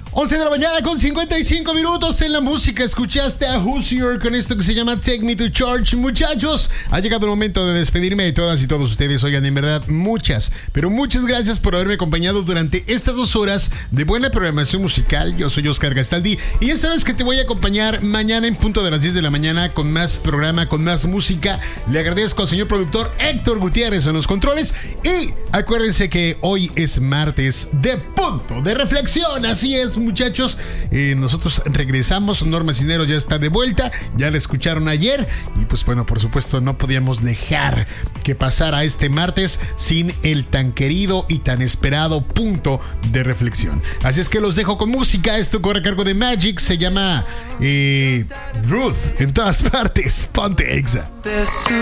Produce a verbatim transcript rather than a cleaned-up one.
once de la mañana con cincuenta y cinco minutos en la música. Escuchaste a Hozier con esto que se llama Take Me to Church. Muchachos, ha llegado el momento de despedirme de todas y todos ustedes. Oigan, en verdad, muchas, pero muchas gracias por haberme acompañado durante estas dos horas de buena programación musical. Yo soy Oscar Gastaldi y ya sabes que te voy a acompañar mañana en punto de las diez de la mañana con más programa, con más música. Le agradezco al señor productor Héctor Gutiérrez en los controles y acuérdense que hoy es martes de punto de reflexión. Así es, muchachos, eh, nosotros regresamos. Norma Cisneros ya está de vuelta, ya la escucharon ayer y pues bueno, por supuesto no podíamos dejar que pasara este martes sin el tan querido y tan esperado punto de reflexión. Así es que los dejo con música. Esto corre a cargo de Magic, se llama eh, Ruth en todas partes. Ponte Exa.